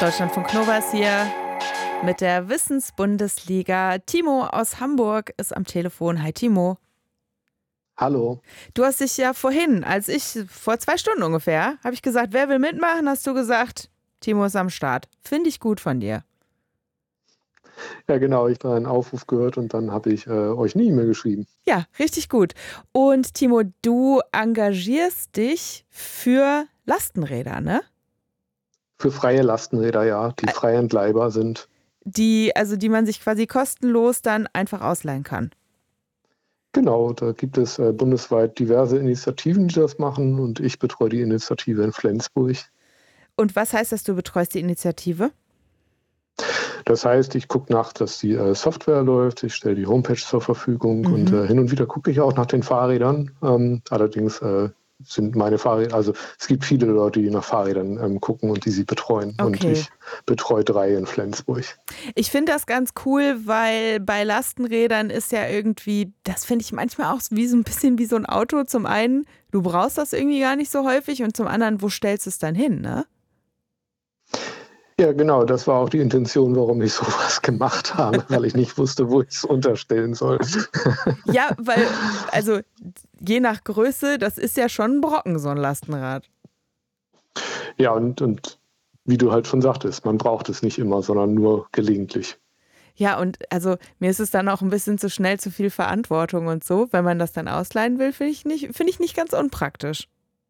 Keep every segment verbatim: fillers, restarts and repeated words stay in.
Deutschlandfunk Nova ist hier mit der Wissensbundesliga. Timo aus Hamburg ist am Telefon. Hi Timo. Hallo. Du hast dich ja vorhin, als ich, vor zwei Stunden ungefähr, habe ich gesagt, wer will mitmachen, hast du gesagt, Timo ist am Start. Finde ich gut von dir. Ja genau, ich habe einen Aufruf gehört und dann habe ich äh, euch eine E-Mail geschrieben. Ja, richtig gut. Und Timo, du engagierst dich für Lastenräder, ne? Für freie Lastenräder, ja, die frei entleihbar sind. Die, also die man sich quasi kostenlos dann einfach ausleihen kann. Genau, da gibt es äh, bundesweit diverse Initiativen, die das machen und ich betreue die Initiative in Flensburg. Und was heißt das, du betreust die Initiative? Das heißt, ich gucke nach, dass die äh, Software läuft, ich stelle die Homepage zur Verfügung mhm. und äh, hin und wieder gucke ich auch nach den Fahrrädern. Ähm, allerdings äh, sind meine Fahrräder, also es gibt viele Leute, die nach Fahrrädern ähm, gucken und die sie betreuen. Okay. Und ich betreue drei in Flensburg. Ich finde das ganz cool, weil bei Lastenrädern ist ja irgendwie, das finde ich manchmal auch wie so ein bisschen wie so ein Auto. Zum einen, du brauchst das irgendwie gar nicht so häufig und zum anderen, wo stellst du es dann hin, ne? Ja, genau, das war auch die Intention, warum ich sowas gemacht habe, weil ich nicht wusste, wo ich es unterstellen soll. Ja, weil, also je nach Größe, das ist ja schon ein Brocken, so ein Lastenrad. Ja, und, und wie du halt schon sagtest, man braucht es nicht immer, sondern nur gelegentlich. Ja, und also mir ist es dann auch ein bisschen zu schnell, zu viel Verantwortung und so. Wenn man das dann ausleihen will, finde ich nicht, finde ich nicht ganz unpraktisch.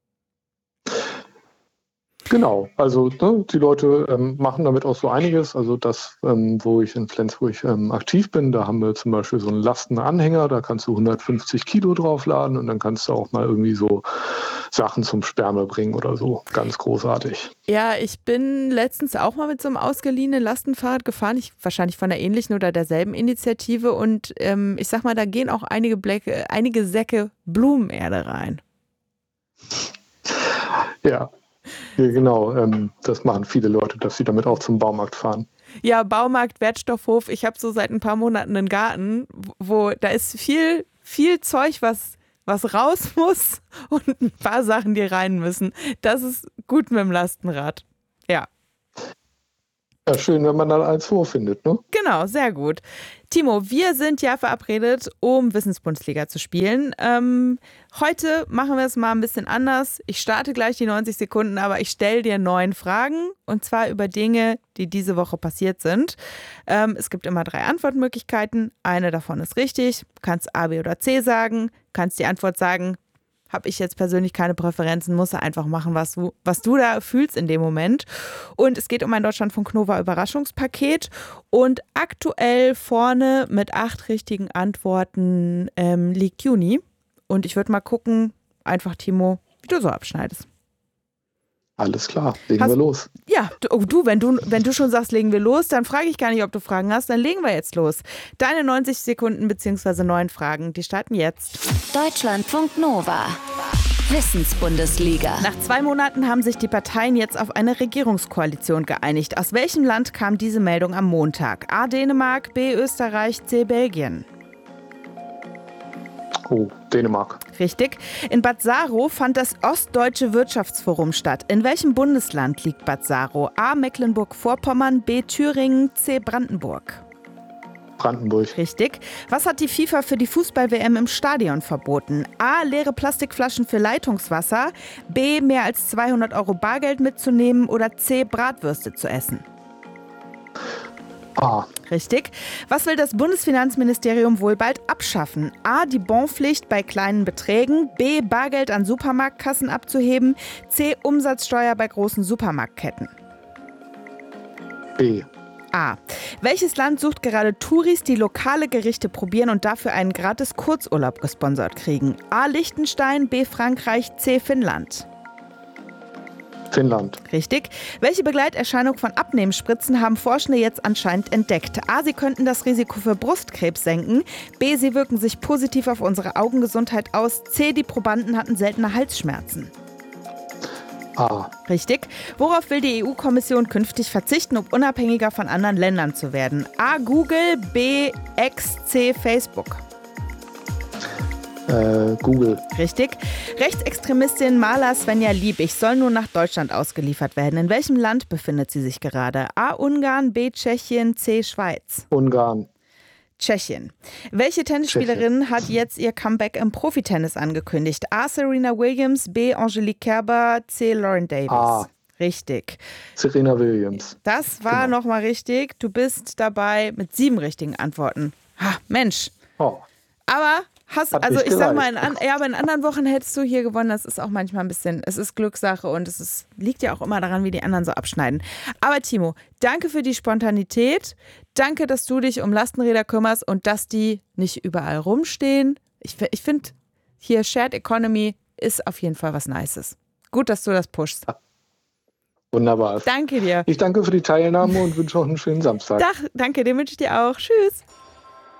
Genau, also ne, die Leute ähm, machen damit auch so einiges. Also das, ähm, wo ich in Flensburg ähm, aktiv bin, da haben wir zum Beispiel so einen Lastenanhänger, da kannst du hundertfünfzig Kilo draufladen und dann kannst du auch mal irgendwie so Sachen zum Sperrmüll bringen oder so. Ganz großartig. Ja, ich bin letztens auch mal mit so einem ausgeliehenen Lastenfahrrad gefahren, ich, wahrscheinlich von der ähnlichen oder derselben Initiative und ähm, ich sag mal, da gehen auch einige, Blecke, einige Säcke Blumenerde rein. Ja. Ja, genau, ähm, das machen viele Leute, dass sie damit auch zum Baumarkt fahren. Ja, Baumarkt, Wertstoffhof. Ich habe so seit ein paar Monaten einen Garten, wo da ist viel, viel Zeug, was, was raus muss und ein paar Sachen, die rein müssen. Das ist gut mit dem Lastenrad. Ja. Ja, schön, wenn man dann eins vorfindet, ne? Genau, sehr gut. Timo, wir sind ja verabredet, um Wissensbundesliga zu spielen. Ähm, heute machen wir es mal ein bisschen anders. Ich starte gleich die neunzig Sekunden, aber ich stelle dir neun Fragen und zwar über Dinge, die diese Woche passiert sind. Ähm, es gibt immer drei Antwortmöglichkeiten. Eine davon ist richtig. Du kannst A, B oder C sagen, kannst die Antwort sagen. Habe ich jetzt persönlich keine Präferenzen, muss einfach machen, was du, was du da fühlst in dem Moment. Und es geht um ein Deutschlandfunk Nova Überraschungspaket. Und aktuell vorne mit acht richtigen Antworten ähm, liegt Juni. Und ich würde mal gucken, einfach Timo, wie du so abschneidest. Alles klar, legen hast, wir los. Ja, du, oh, du, wenn du, wenn du schon sagst, legen wir los, dann frage ich gar nicht, ob du Fragen hast, dann legen wir jetzt los. Deine neunzig Sekunden bzw. neun Fragen, die starten jetzt. Deutschlandfunk Nova. Wissensbundesliga. Nach zwei Monaten haben sich die Parteien jetzt auf eine Regierungskoalition geeinigt. Aus welchem Land kam diese Meldung am Montag? A. Dänemark, B. Österreich, C. Belgien. Oh, Dänemark. Richtig. In Bad Saro fand das Ostdeutsche Wirtschaftsforum statt. In welchem Bundesland liegt Bad Saro? A. Mecklenburg-Vorpommern, B. Thüringen, C. Brandenburg. Brandenburg. Richtig. Was hat die FIFA für die Fußball-W M im Stadion verboten? A. Leere Plastikflaschen für Leitungswasser, B. mehr als zweihundert Euro Bargeld mitzunehmen oder C. Bratwürste zu essen. A. Richtig. Was will das Bundesfinanzministerium wohl bald abschaffen? A. Die Bonpflicht bei kleinen Beträgen, B. Bargeld an Supermarktkassen abzuheben, C. Umsatzsteuer bei großen Supermarktketten. B. A. Welches Land sucht gerade Touris, die lokale Gerichte probieren und dafür einen gratis Kurzurlaub gesponsert kriegen? A. Liechtenstein, B. Frankreich, C. Finnland. Finnland. Richtig. Welche Begleiterscheinung von Abnehmspritzen haben Forschende jetzt anscheinend entdeckt? A. Sie könnten das Risiko für Brustkrebs senken. B. Sie wirken sich positiv auf unsere Augengesundheit aus. C. Die Probanden hatten seltene Halsschmerzen. A. Richtig. Worauf will die E U-Kommission künftig verzichten, um unabhängiger von anderen Ländern zu werden? A. Google, B. X, C. Facebook. Äh, Google. Richtig. Rechtsextremistin Mala Svenja Liebig soll nun nach Deutschland ausgeliefert werden. In welchem Land befindet sie sich gerade? A. Ungarn, B. Tschechien, C. Schweiz. Ungarn. Tschechien. Welche Tennisspielerin hat jetzt ihr Comeback im Profitennis angekündigt? A. Serena Williams, B. Angelique Kerber, C. Lauren Davis. A. Richtig. Serena Williams. Das war Genau. nochmal richtig. Du bist dabei mit sieben richtigen Antworten. Ha, Mensch. Oh. Aber hast, Hat also nicht ich sag mal, gereicht. in, an, ja, aber in anderen Wochen hättest du hier gewonnen. Das ist auch manchmal ein bisschen, es ist Glückssache und es ist, liegt ja auch immer daran, wie die anderen so abschneiden. Aber Timo, danke für die Spontanität. Danke, dass du dich um Lastenräder kümmerst und dass die nicht überall rumstehen. Ich, ich finde, hier Shared Economy ist auf jeden Fall was Nices. Gut, dass du das pushst. Wunderbar. Danke dir. Ich danke für die Teilnahme und wünsche noch einen schönen Samstag. Dach, danke, den wünsche ich dir auch. Tschüss.